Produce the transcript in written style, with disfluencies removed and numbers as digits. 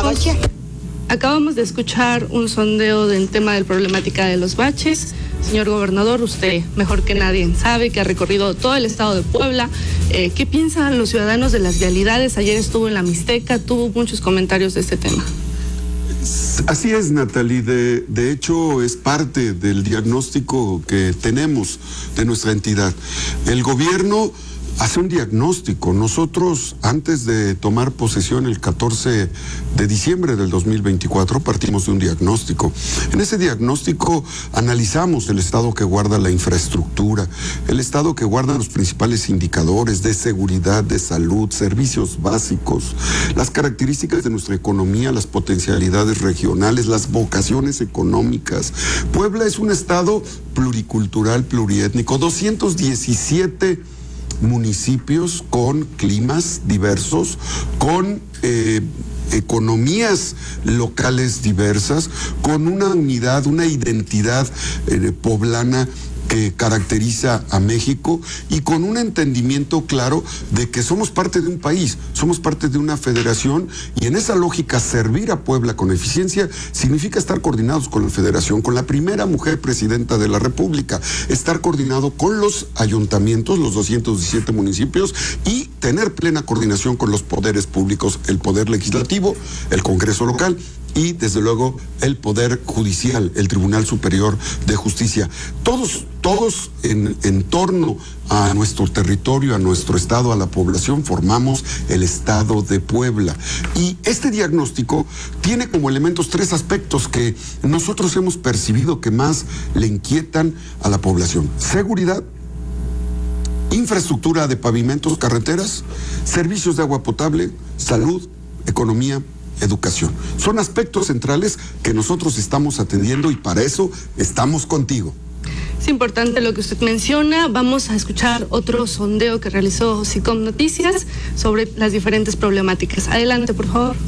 escuchar. Acabamos de escuchar un sondeo del tema de la problemática de los baches. Señor gobernador, usted mejor que nadie sabe que ha recorrido todo el estado de Puebla. ¿Qué piensan los ciudadanos de las vialidades? Ayer estuvo en la Mixteca, tuvo muchos comentarios de este tema. Así es, Natalie. De hecho, es parte del diagnóstico que tenemos de nuestra entidad. El gobierno hace un diagnóstico. Nosotros, antes de tomar posesión el 14 de diciembre del 2024, partimos de un diagnóstico. En ese diagnóstico analizamos el estado que guarda la infraestructura, el estado que guarda los principales indicadores de seguridad, de salud, servicios básicos, las características de nuestra economía, las potencialidades regionales, las vocaciones económicas. Puebla es un estado pluricultural, pluriétnico, 217 municipios con climas diversos, con economías locales diversas, con una unidad, una identidad poblana que caracteriza a México y con un entendimiento claro de que somos parte de un país, somos parte de una federación, y en esa lógica servir a Puebla con eficiencia significa estar coordinados con la federación, con la primera mujer presidenta de la República, estar coordinado con los ayuntamientos, los 217 municipios, y tener plena coordinación con los poderes públicos, el poder legislativo, el Congreso local y, desde luego, el Poder Judicial, el Tribunal Superior de Justicia. Todos en torno a nuestro territorio, a nuestro estado, a la población, formamos el estado de Puebla. Y este diagnóstico tiene como elementos tres aspectos que nosotros hemos percibido que más le inquietan a la población: seguridad, infraestructura de pavimentos, carreteras, servicios de agua potable, salud, economía, educación. Son aspectos centrales que nosotros estamos atendiendo y para eso estamos contigo. Es importante lo que usted menciona. Vamos a escuchar otro sondeo que realizó SICOM Noticias sobre las diferentes problemáticas. Adelante, por favor.